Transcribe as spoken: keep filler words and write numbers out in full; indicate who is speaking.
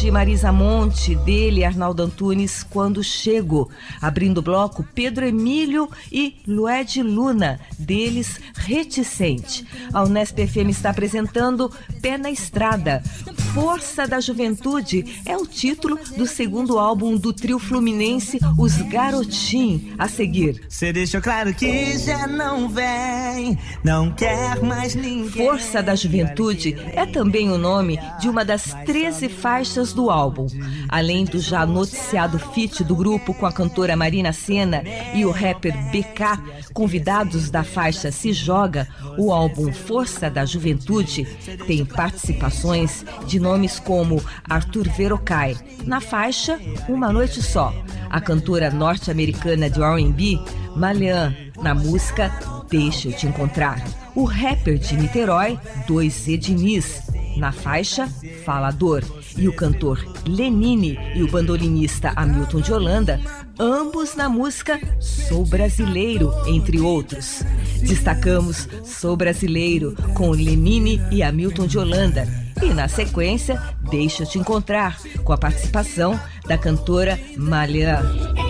Speaker 1: de Marisa Monte, dele Arnaldo Antunes, Quando Chego. Abrindo o bloco, Pedro Emílio e Lued Luna, deles Reticente. A Unesp F M está apresentando Pé na Estrada. Força da Juventude é o título do segundo álbum do trio fluminense Os Garotim. A seguir.
Speaker 2: Cê deixou claro que já não vem, não quer mais ninguém.
Speaker 1: Força da Juventude é também o nome de uma das treze faixas do álbum. Além do já noticiado feat do grupo com a cantora Marina Sena e o rapper B K, convidados da faixa Se Joga, o álbum Força da Juventude tem participações de nomes como Arthur Verocai, na faixa Uma Noite Só, a cantora norte-americana de R and B, Malian, na música Deixa Eu Te Encontrar, o rapper de Niterói, dois Z Diniz, na faixa Falador, e o cantor Lenine e o bandolinista Hamilton de Holanda, ambos na música Sou Brasileiro, entre outros. Destacamos Sou Brasileiro com Lenine e Hamilton de Holanda, e na sequência Deixa Eu Te Encontrar, com a participação da cantora Malian.